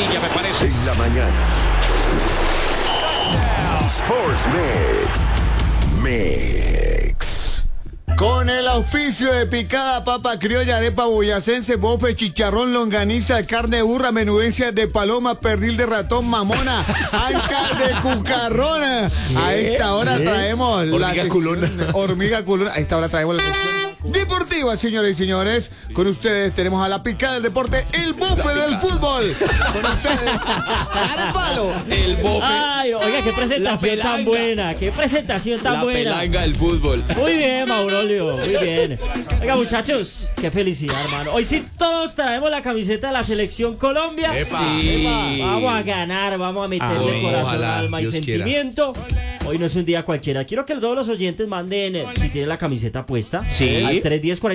amarilla, me parece. En la mañana. Sports Mix. Con el auspicio de picada, papa criolla, arepa boyacense, bofe, chicharrón, longaniza, carne de burra, menudencia de paloma, pernil de ratón, mamona, anca de cucarrona. A esta hora traemos hormiga culona. Hormiga culona. A esta hora traemos la sección deportiva, señores y señores. Con ustedes tenemos a la picada del deporte, el bofe del fútbol. Con ustedes, Arepalo. El bofe. Ay, oiga, qué presentación tan buena. Qué presentación tan buena. La pelanga del fútbol. Muy bien, Maurolio, muy bien. Oiga, muchachos, qué felicidad, hermano. Hoy sí todos traemos la camiseta de la Selección Colombia. Epa. Sí. Vamos a ganar, vamos a meterle corazón, ojalá, alma y Dios sentimiento. Hoy no es un día cualquiera. Quiero que todos los oyentes manden, si tienen la camiseta puesta, Sí. al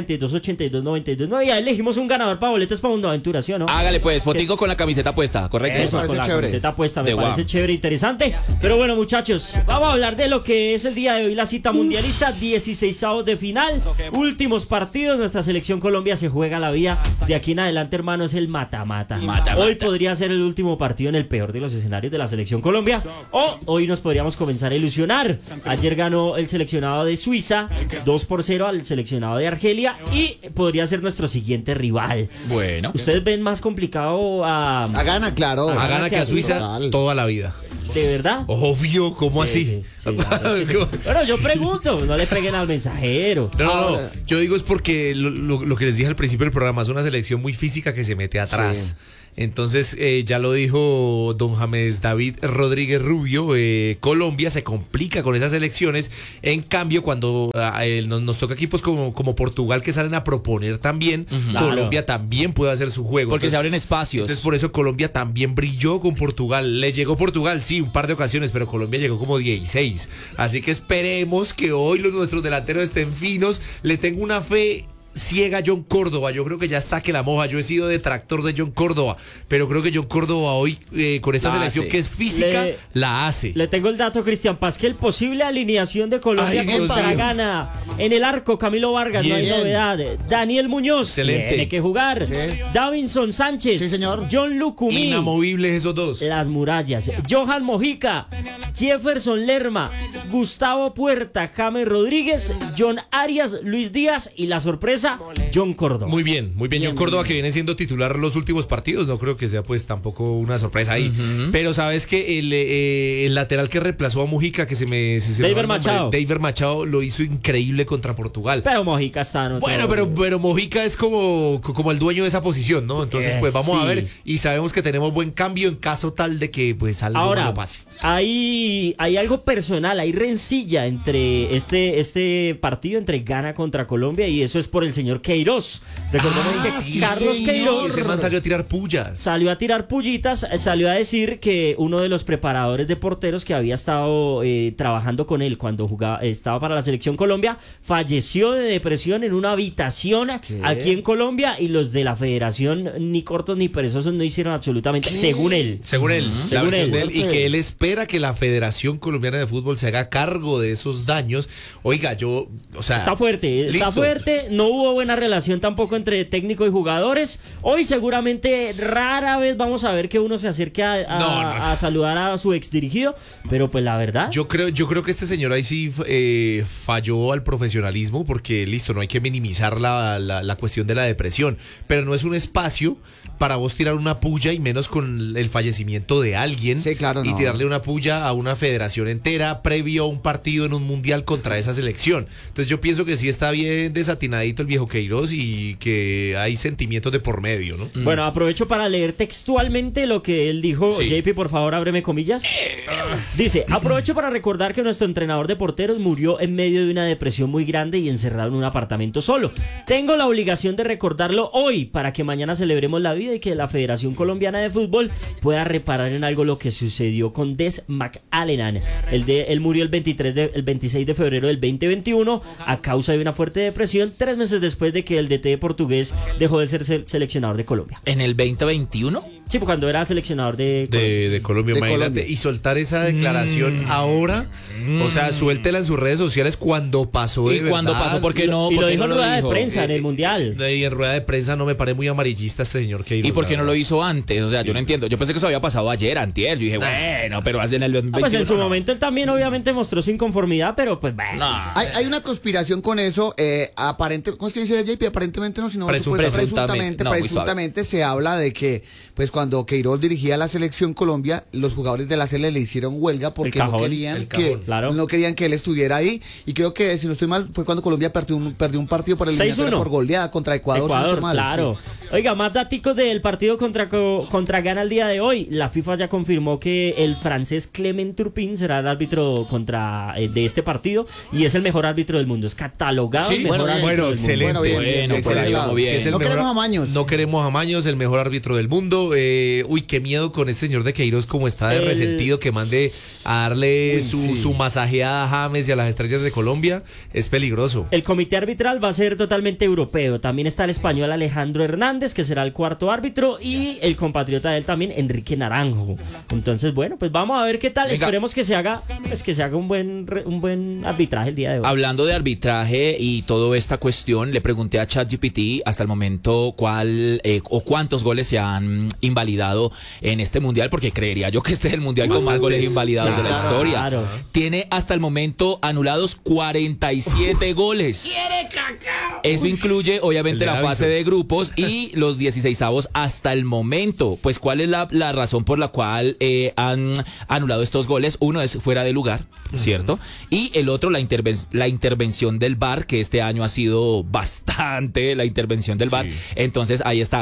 310-42-82-92. Y ahí elegimos un ganador para boletas para una aventura, ¿sí o no? Hágale pues, fotico con la camiseta puesta, ¿correcto? Eso, parece con la chévere. camiseta puesta, me De parece guau. chévere, interesante. Pero bueno, muchachos, vamos a hablar de lo que es el día de hoy, la cita mundialista, 16avos de final, últimos partidos. Nuestra selección Colombia se juega la vida. De aquí en adelante, hermano, es el mata-mata. Hoy podría ser el último partido en el peor de los escenarios de la selección Colombia. O hoy nos podríamos comenzar a ilusionar. Ayer ganó el seleccionado de Suiza 2-0 al seleccionado de Argelia y podría ser nuestro siguiente rival. Bueno. ¿Ustedes ven más complicado a Gana, claro. A gana que a Suiza Total. toda la vida. de verdad? Obvio, ¿cómo Sí, así? sí, la verdad es que sí. Bueno, yo pregunto, no le peguen al mensajero. No, yo digo es porque lo que les dije al principio del programa es una selección muy física que se mete atrás. Sí. Entonces, ya lo dijo don James David Rodríguez Rubio, Colombia se complica con esas elecciones. En cambio, cuando nos toca equipos como Portugal que salen a proponer también, Colombia también puede hacer su juego. Porque Entonces, se abren espacios. Entonces, por eso Colombia también brilló con Portugal. Le llegó Portugal, sí, un par de ocasiones, pero Colombia llegó como 16. Así que esperemos que hoy nuestros delanteros estén finos. Le tengo una fe ciega a John Córdoba. Yo creo que ya está que la moja. Yo he sido detractor de John Córdoba, pero creo que John Córdoba hoy, con esta La selección hace. que es física, la hace. Le tengo el dato, Cristian Pasquel, posible alineación de Colombia Ay, Dios contra mío. Ghana. En el arco, Camilo Vargas, no hay Bien. novedad. Daniel Muñoz, Excelente. tiene que jugar. Sí. Davinson Sánchez, Sí, señor. John Lucumí, Inamovibles esos dos. las murallas. Johan Mojica, Jefferson Lerma, Gustavo Puerta, James Rodríguez, John Arias, Luis Díaz y la sorpresa, John Córdoba. Muy bien. John Córdoba que viene siendo titular los últimos partidos, no creo que sea pues tampoco una sorpresa ahí. Pero sabes que el lateral que reemplazó a Mujica, que se me David va el nombre, Machado. David Machado lo hizo increíble contra Portugal. Pero Mojica está en otro- Bueno, pero Mojica es como el dueño de esa posición, ¿no? Entonces, pues vamos a Sí. ver y sabemos que tenemos buen cambio en caso tal de que pues algo Ahora, malo pase. hay algo personal, hay rencilla entre este partido entre Ghana contra Colombia y eso es por el señor Queiroz. Recordemos que sí, Carlos señor. Queiroz Ese man salió a tirar pullas. salió a tirar pullitas, salió a decir que uno de los preparadores de porteros que había estado trabajando con él cuando estaba para la selección Colombia falleció de depresión en una habitación aquí en Colombia y los de la federación ni cortos ni perezosos no hicieron absolutamente, según él. Según él, la Según versión él. de él, y que él espera que la Federación Colombiana de Fútbol se haga cargo de esos daños. Oiga, Está fuerte, listo. no hubo buena relación tampoco entre técnico y jugadores. Hoy seguramente rara vez vamos a ver que uno se acerque a saludar a su exdirigido, pero pues la verdad... Yo creo que este señor ahí sí falló al profesionalismo porque listo, no hay que minimizar la cuestión de la depresión, pero no es un espacio para vos tirar una puya y menos con el fallecimiento de alguien. Sí, claro, y no. tirarle una puya a una federación entera previo a un partido en un mundial contra esa selección. Entonces yo pienso que sí está bien desatinadito el viejo Queiroz y que hay sentimientos de por medio, ¿no? Bueno, aprovecho para leer textualmente lo que él dijo. Sí. JP, por favor, ábreme comillas. Dice, aprovecho para recordar que nuestro entrenador de porteros murió en medio de una depresión muy grande y encerrado en un apartamento solo. Tengo la obligación de recordarlo hoy para que mañana celebremos la vida y que la Federación Colombiana de Fútbol pueda reparar en algo lo que sucedió con Des McAllenan. Él murió el 26 de febrero del 2021 a causa de una fuerte depresión 3 meses después de que el DT portugués dejó de ser seleccionador de Colombia. ¿En el 2021? Sí, cuando era seleccionador de Colombia. de Colombia, De imagínate, Colombia. y soltar esa declaración ahora, o sea, suéltela en sus redes sociales cuando pasó de Y cuando verdad. pasó, ¿por qué no? Y ¿Por lo qué dijo no en rueda de dijo? prensa en el Mundial. Y en rueda de prensa no me parece muy amarillista este señor que ¿Y por qué no lo hizo antes? O sea, yo no entiendo. Yo pensé que eso había pasado ayer, antier. Yo dije, bueno, pero hace en el 2021. Pues en su no. momento él también obviamente mostró su inconformidad, pero pues bueno. No. Hay una conspiración con eso, ¿cómo es que dice JP? Aparentemente no, sino Presuntamente. No, muy suave. presuntamente se habla de que, pues cuando Queiroz dirigía la selección Colombia, los jugadores de la Sele le hicieron huelga porque cajón, no querían el que cajón. Claro. no querían que él estuviera ahí, y creo que, si no estoy mal, fue cuando Colombia perdió un partido por el 6-1. por goleada contra Ecuador. si no estoy mal, claro. sí. Oiga, más daticos del partido contra Ghana el día de hoy. La FIFA ya confirmó que el francés Clement Turpin será el árbitro de este partido y es el mejor árbitro del mundo. Es catalogado el mejor árbitro bueno, del mundo. excelente. Bueno, bien, Bueno, por ahí vamos bien. Si es el No mejor- queremos amaños. No queremos amaños, el mejor árbitro del mundo. Uy, qué miedo con este señor de Queiroz, como está de El- resentido, que mande a darle Uy, su, sí. su masajeada a James y a las estrellas de Colombia. Es peligroso. El comité arbitral va a ser totalmente europeo. También está el español Alejandro Hernández, que será el cuarto árbitro, y el compatriota de él también, Enrique Naranjo. Entonces, bueno, pues vamos a ver qué tal. Venga. Esperemos que se haga un buen arbitraje el día de hoy. Hablando de arbitraje y toda esta cuestión, le pregunté a ChatGPT hasta el momento cuál o cuántos goles se han invalidado en este mundial, porque creería yo que este es el mundial con más goles invalidados de la Claro, historia. claro. Tiene hasta el momento anulados 47 goles. Eso incluye obviamente El de la fase Davison. de grupos y los 16avos hasta el momento. Pues ¿cuál es la razón por la cual han anulado estos goles? Uno es fuera de lugar, ¿cierto? Y el otro la intervención del VAR, que este año ha sido bastante la intervención del VAR. Entonces ahí está,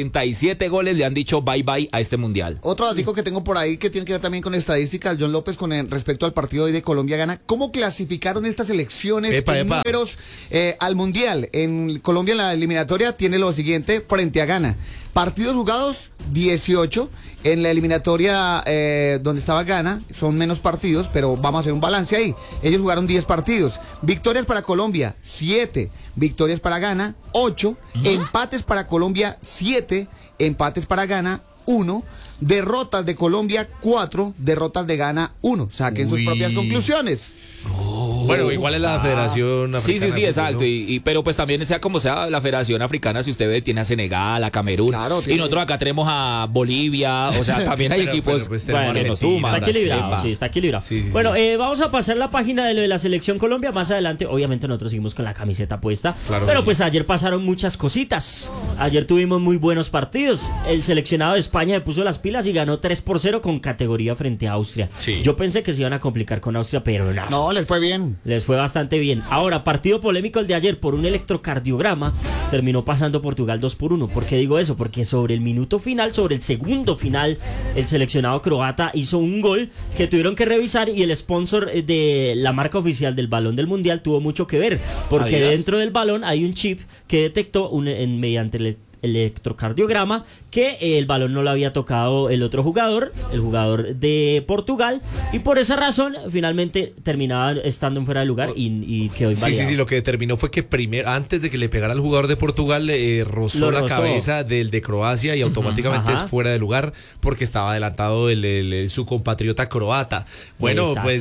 47 goles le han dicho bye bye a este mundial. Otro dato que tengo por ahí que tiene que ver también con estadística, John López, respecto al partido hoy de Colombia-Ghana. ¿Cómo clasificaron estas elecciones Epa, en epa. números al Mundial? En Colombia, en la eliminatoria, tiene lo siguiente frente a Ghana. Partidos jugados, 18. En la eliminatoria donde estaba Ghana, son menos partidos, pero vamos a hacer un balance ahí. Ellos jugaron 10 partidos. Victorias para Colombia, 7. Victorias para Ghana, 8. Empates para Colombia, 7. Empates para Ghana, 1. Derrotas de Colombia, 4. Derrotas de Ghana, 1. Saquen sus Uy. propias conclusiones. Bueno, igual es la Federación Sí, Africana sí, de exacto. Fútbol, ¿no? Pero pues también sea como sea la Federación Africana, si usted ve, tiene a Senegal, a Camerún. Claro, y tiene- nosotros acá tenemos a Bolivia. O sea, también hay Pero, equipos pues, tenemos que nos Argentina, suman. Está equilibrado, Epa. sí, está equilibrado. Sí, sí, bueno, sí. vamos a pasar la página de lo de la Selección Colombia. Más adelante, obviamente, nosotros seguimos con la camiseta puesta. Claro pero que pues ayer pasaron muchas cositas. Ayer tuvimos muy buenos partidos. El seleccionado de España se puso las pilas y ganó 3-0 con categoría frente a Austria. Sí. Yo pensé que se iban a complicar con Austria, pero no. No, les fue bien. Les fue bastante bien. Ahora, partido polémico el de ayer por un electrocardiograma. Terminó pasando Portugal 2-1. ¿Por qué digo eso? Porque sobre el minuto final, sobre el segundo final, el seleccionado croata hizo un gol que tuvieron que revisar y el sponsor de la marca oficial del balón del mundial tuvo mucho que ver. Porque Adidas. dentro del balón hay un chip que detectó mediante el electrocardiograma que el balón no lo había tocado el otro jugador, el jugador de Portugal, y por esa razón finalmente terminaba estando en fuera de lugar y quedó Sí, invalidado. sí, sí, lo que determinó fue que primero, antes de que le pegara al jugador de Portugal, rozó Lo la rozó. cabeza del de Croacia y automáticamente Ajá. es fuera de lugar porque estaba adelantado su compatriota croata. Bueno, pues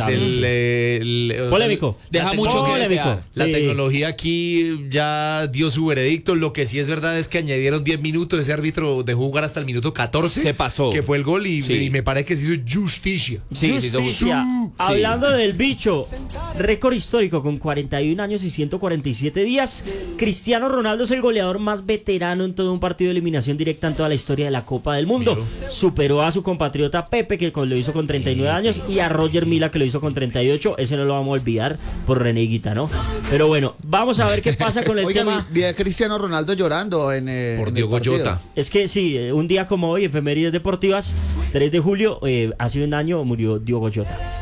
o sea, Polémico. Deja mucho que Polémico. desear. La Sí. tecnología aquí ya dio su veredicto. Lo que sí es verdad es que añadieron 10 minutos. Ese árbitro dejó jugar hasta el minuto 14. Se pasó. Que fue el gol y, Sí. y me parece que se hizo justicia. Sí, sí, Justicia. sí. Hablando del bicho, récord histórico con 41 años y 147 días. Cristiano Ronaldo es el goleador más veterano en todo un partido de eliminación directa en toda la historia de la Copa del Mundo. Superó a su compatriota Pepe, que lo hizo con 39 años, y a Roger Mila, que lo hizo con 38. Ese no lo vamos a olvidar por René Higuita, ¿no? Pero bueno, vamos a ver qué pasa con el Oiga, tema. vi a Cristiano Ronaldo llorando en Por en el Diogo partido. Jota. Es que sí, un día como hoy, efemérides deportivas, 3 de julio, hace un año murió Diogo Jota.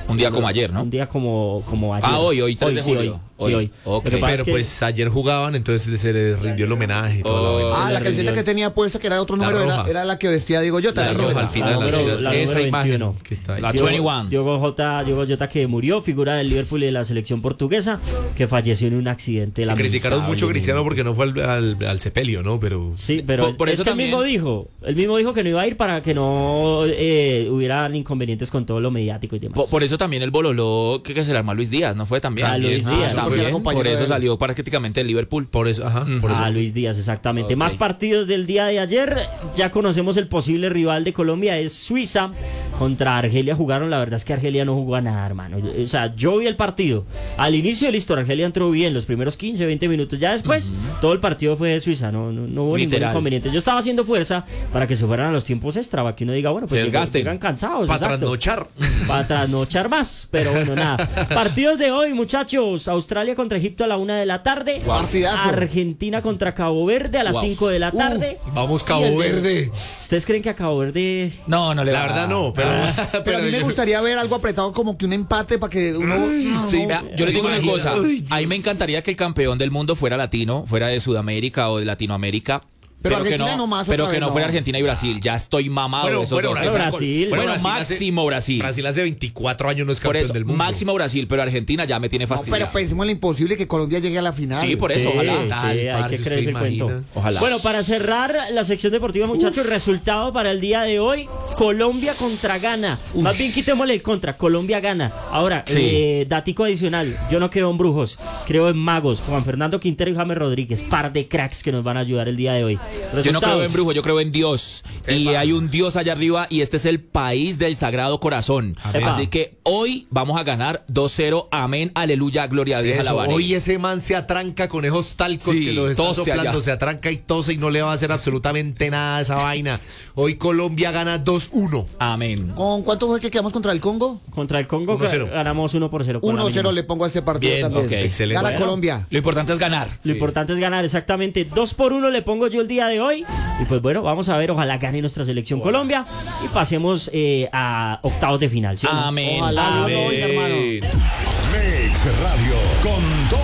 Un día como ayer, ¿no? Un día como ayer. Hoy, 3 de sí, julio. hoy. Ok. Lo que pasa es Pero que- pues ayer jugaban, entonces se les rindió el homenaje y todo. Oh. Ah, la la camiseta reunión. que tenía puesta, que era de otro La número, roja. era la que vestía Diego Jota. La la roja roja. al final, la número- la esa número imagen 21. que está ahí. La 21. Diego Jota que murió, figura del Liverpool y de la selección portuguesa, que falleció en un accidente Que lamentable. criticaron mucho a Cristiano porque no fue al sepelio, ¿no? Pero Sí, pero Por eso es que también- él mismo dijo que no iba a ir para que no hubieran inconvenientes con todo lo mediático y demás. Por eso también el bololó que se le armó a Luis Díaz, ¿no fue también? A Luis Díaz. porque era También, compañero por eso de él. salió prácticamente el Liverpool. por eso, por eso. A Luis Díaz, exactamente. Ok. Más partidos del día de ayer. Ya conocemos el posible rival de Colombia, es Suiza. Contra Argelia jugaron. La verdad es que Argelia no jugó a nada, hermano. O sea, yo vi el partido. Al inicio, listo, Argelia entró bien los primeros 15, 20 minutos. Ya después, todo el partido fue de Suiza. No hubo ningún Literal. inconveniente. Yo estaba haciendo fuerza para que se fueran a los tiempos extra. Para que uno diga, bueno, pues Se desgasten. llegan cansados. Para exacto. trasnochar. Para trasnochar más, pero bueno, nada. Partidos de hoy, muchachos. Australia contra Egipto a la 1 de la tarde. Partidazo. Argentina contra Cabo Verde a las 5 de la tarde. Vamos, Y el Cabo de- Verde. ¿Ustedes creen que a Cabo Verde... No, no le La va. verdad no, pero, Pero a mí me gustaría ver algo apretado, como que un empate para que uno. Sí, vea, yo les digo una Imagina. cosa, Ay, a mí me encantaría que el campeón del mundo fuera latino, fuera de Sudamérica o de Latinoamérica. Pero que Argentina no más, pero otra que vez, no no. fuera Argentina y Brasil. Ya estoy mamado de esos dos. Brasil. Bueno, Brasil máximo Brasil. Brasil hace 24 años no es Por campeón eso, del mundo. máximo Brasil, pero Argentina ya me tiene No, fastidiado. pero pensemos en lo imposible que Colombia llegue a la final. Sí, por eso, Sí, ojalá. Tal, hay parce, que ¿usted creerse el imagina? cuento. Ojalá. Bueno, para cerrar la sección deportiva, muchachos, resultado para el día de hoy: Colombia contra Ghana. Más bien quitémosle el contra, Colombia gana. Ahora, Sí. datico adicional: yo no creo en brujos, creo en magos. Juan Fernando Quintero y James Rodríguez, par de cracks que nos van a ayudar el día de hoy. Yo no Resultados. creo en brujo, yo creo en Dios. Y hay un Dios allá arriba y este es el país del Sagrado Corazón. Amén. Así que hoy vamos a ganar 2-0. Amén, aleluya, gloria a Dios. Eso, alabaré. hoy ese man se atranca con esos talcos Sí, que los están tose soplando, allá. se atranca y tose y no le va a hacer absolutamente nada a esa vaina. Hoy Colombia gana 2-1. Amén. ¿Con cuánto fue que quedamos contra el Congo? Contra el Congo 1-0. ganamos 1-0. con la 1-0 mínima. le pongo a este partido Bien, también. ok, excelente. Gana Bueno. Colombia. Lo importante es ganar. Lo importante es ganar, exactamente. 2-1 le pongo yo el día de hoy. Y pues bueno, vamos a ver, ojalá gane nuestra selección Colombia y pasemos a octavos de final. ¿sí o no? Amén. Ojalá Dios lo Amén. oiga, hermano. Mix Radio